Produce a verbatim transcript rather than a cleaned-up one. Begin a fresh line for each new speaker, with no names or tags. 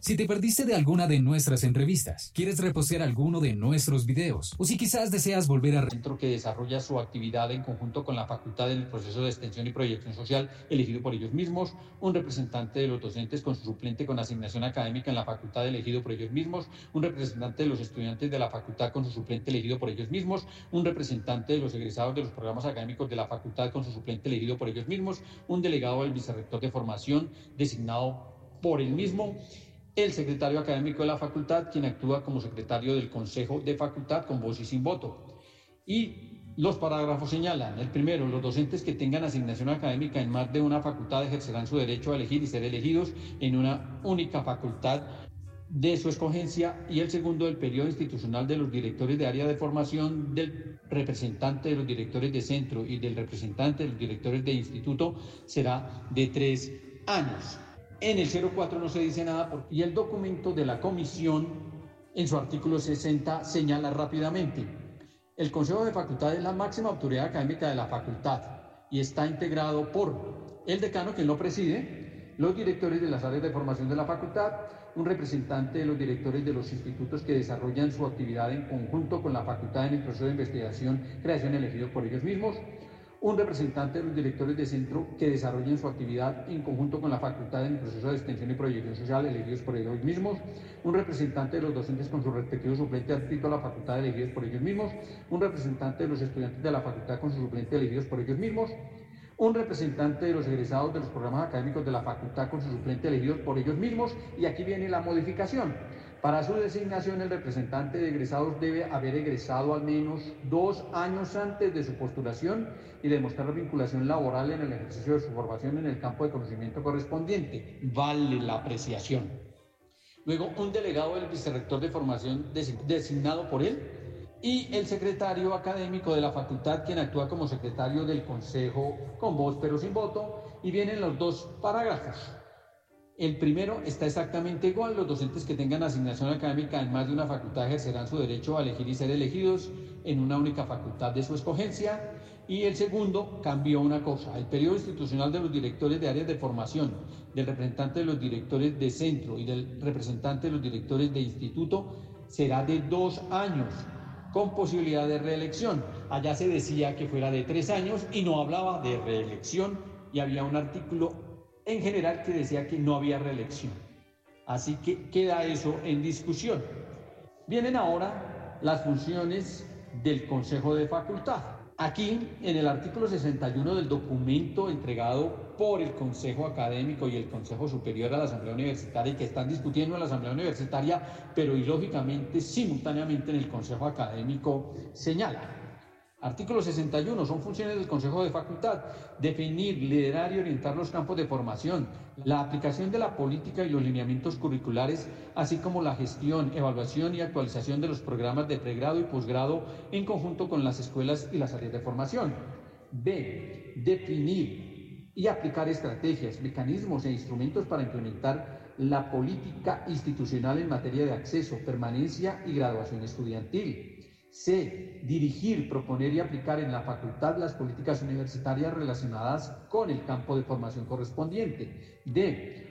Si te perdiste de alguna de nuestras entrevistas, quieres repostear alguno de nuestros videos, o si quizás deseas volver a...
Centro que desarrolla su actividad en conjunto con la facultad en el proceso de extensión y proyección social elegido por ellos mismos, un representante de los docentes con su suplente con asignación académica en la facultad elegido por ellos mismos, un representante de los estudiantes de la facultad con su suplente elegido por ellos mismos, un representante de los egresados de los programas académicos de la facultad con su suplente elegido por ellos mismos, un delegado del vicerrector de formación designado por el mismo, el secretario académico de la facultad, quien actúa como secretario del consejo de facultad con voz y sin voto. Y los parágrafos señalan, el primero, los docentes que tengan asignación académica en más de una facultad ejercerán su derecho a elegir y ser elegidos en una única facultad de su escogencia, y el segundo, el periodo institucional de los directores de área de formación, del representante de los directores de centro y del representante de los directores de instituto será de tres años. En el cero cuatro no se dice nada porque, y el documento de la comisión en su artículo sesenta señala rápidamente: el Consejo de Facultad es la máxima autoridad académica de la facultad y está integrado por el decano, quien lo preside, los directores de las áreas de formación de la facultad, un representante de los directores de los institutos que desarrollan su actividad en conjunto con la facultad en el proceso de investigación, creación elegido por ellos mismos, un representante de los directores de centro que desarrollen su actividad en conjunto con la facultad en el proceso de extensión y proyección social elegidos por ellos mismos, un representante de los docentes con su respectivo suplente adscrito a la facultad elegidos por ellos mismos, un representante de los estudiantes de la facultad con su suplente elegidos por ellos mismos, un representante de los egresados de los programas académicos de la facultad con su suplente elegidos por ellos mismos, y aquí viene la modificación. Para su designación, el representante de egresados debe haber egresado al menos dos años antes de su postulación y demostrar vinculación laboral en el ejercicio de su formación en el campo de conocimiento correspondiente. Vale la apreciación. Luego, un delegado del vicerrector de formación designado por él y el secretario académico de la facultad, quien actúa como secretario del consejo con voz pero sin voto, y vienen los dos parágrafos. El primero está exactamente igual: los docentes que tengan asignación académica en más de una facultad ejercerán su derecho a elegir y ser elegidos en una única facultad de su escogencia. Y el segundo cambió una cosa: el periodo institucional de los directores de áreas de formación, del representante de los directores de centro y del representante de los directores de instituto será de dos años, con posibilidad de reelección. Allá se decía que fuera de tres años y no hablaba de reelección, y había un artículo en general que decía que no había reelección. Así que queda eso en discusión. Vienen ahora las funciones del Consejo de Facultad. Aquí, en el artículo sesenta y uno del documento entregado por el Consejo Académico y el Consejo Superior a la Asamblea Universitaria, y que están discutiendo en la Asamblea Universitaria, pero ilógicamente simultáneamente en el Consejo Académico, señala: artículo sesenta y uno, son funciones del Consejo de Facultad: definir, liderar y orientar los campos de formación, la aplicación de la política y los lineamientos curriculares, así como la gestión, evaluación y actualización de los programas de pregrado y posgrado en conjunto con las escuelas y las áreas de formación. B. Definir y aplicar estrategias, mecanismos e instrumentos para implementar la política institucional en materia de acceso, permanencia y graduación estudiantil. C. Dirigir, proponer y aplicar en la facultad las políticas universitarias relacionadas con el campo de formación correspondiente. D.